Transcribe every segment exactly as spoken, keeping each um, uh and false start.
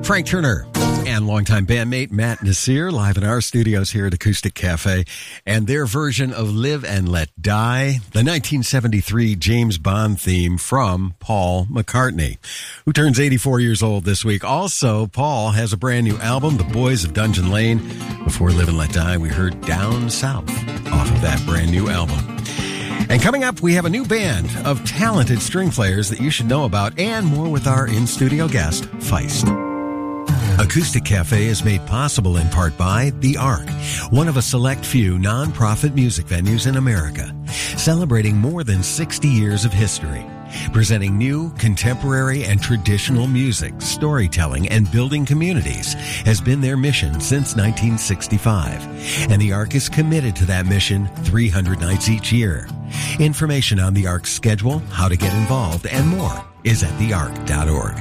Frank Turner and longtime bandmate Matt Nasir live in our studios here at Acoustic Cafe, and their version of Live and Let Die, the nineteen seventy-three James Bond theme from Paul McCartney, who turns eighty-four years old this week. Also, Paul has a brand new album, The Boys of Dungeon Lane. Before Live and Let Die, we heard Down South off of that brand new album. And coming up, we have a new band of talented string players that you should know about, and more with our in-studio guest, Feist. Acoustic Cafe is made possible in part by The Ark, one of a select few non-profit music venues in America, celebrating more than sixty years of history. Presenting new, contemporary, and traditional music, storytelling, and building communities has been their mission since nineteen sixty-five. And the Ark is committed to that mission three hundred nights each year. Information on the Ark's schedule, how to get involved, and more is at the ark dot org.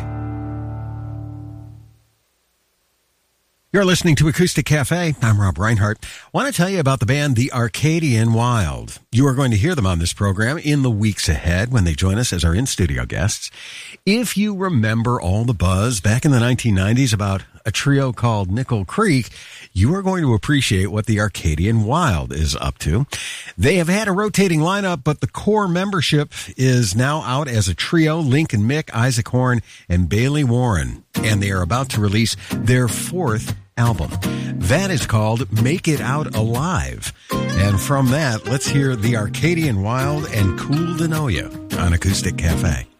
You're listening to Acoustic Cafe. I'm Rob Reinhart. I want to tell you about the band The Arcadian Wild. You are going to hear them on this program in the weeks ahead when they join us as our in-studio guests. If you remember all the buzz back in the nineteen nineties about a trio called Nickel Creek, you are going to appreciate what the Arcadian Wild is up to. They have had a rotating lineup, but the core membership is now out as a trio: Lincoln Mick, Isaac Horn, and Bailey Warren. And they are about to release their fourth album. That is called Make It Out Alive. And from that, let's hear the Arcadian Wild and Cool to Know Ya on Acoustic Cafe.